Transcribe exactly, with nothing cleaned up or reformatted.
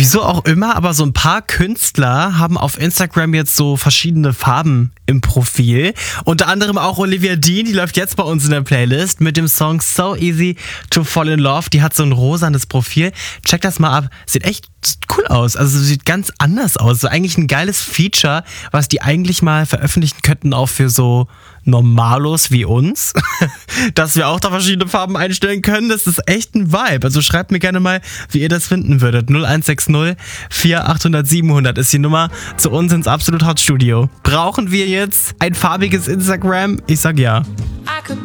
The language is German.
Wieso auch immer, aber so ein paar Künstler haben auf Instagram jetzt so verschiedene Farben im Profil. Unter anderem auch Olivia Dean, die läuft jetzt bei uns in der Playlist mit dem Song So Easy to Fall in Love. Die hat so ein rosanes Profil. Check das mal ab. Sieht echt cool aus. Also sieht ganz anders aus. So eigentlich ein geiles Feature, was die eigentlich mal veröffentlichen könnten, auch für so Normalos wie uns, dass wir auch da verschiedene Farben einstellen können. Das ist echt ein Vibe. Also schreibt mir gerne mal, wie ihr das finden würdet. null eins sechs null vier achthundert siebenhundert ist die Nummer zu uns ins Absolut Hot Studio. Brauchen wir jetzt ein farbiges Instagram? Ich sag ja.